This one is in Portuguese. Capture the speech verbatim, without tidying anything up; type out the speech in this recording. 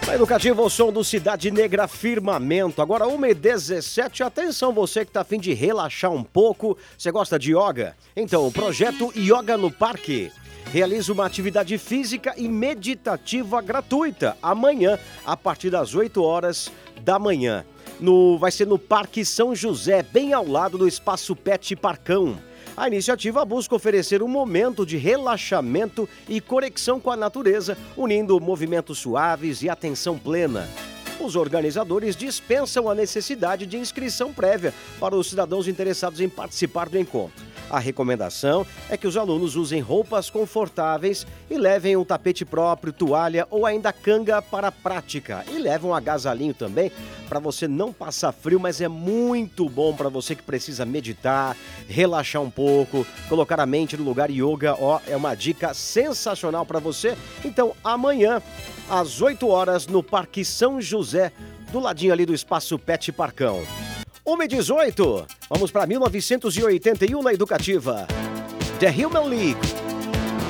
Na Educativa, o som do Cidade Negra Firmamento. Agora, uma e dezessete. Atenção, você que está a fim de relaxar um pouco. Você gosta de yoga? Então, o projeto Yoga no Parque realiza uma atividade física e meditativa gratuita amanhã, a partir das oito horas da manhã. No, vai ser no Parque São José, bem ao lado do Espaço Pet Parcão. A iniciativa busca oferecer um momento de relaxamento e conexão com a natureza, unindo movimentos suaves e atenção plena. Os organizadores dispensam a necessidade de inscrição prévia para os cidadãos interessados em participar do encontro. A recomendação é que os alunos usem roupas confortáveis e levem um tapete próprio, toalha ou ainda canga para a prática. E levem um agasalhinho também para você não passar frio, mas é muito bom para você que precisa meditar, relaxar um pouco, colocar a mente no lugar. Yoga, ó, é uma dica sensacional para você. Então, amanhã, às oito horas, no Parque São José, do ladinho ali do Espaço Pet Parcão. uma e dezoito, vamos para mil novecentos e oitenta e um na Educativa. The Human League.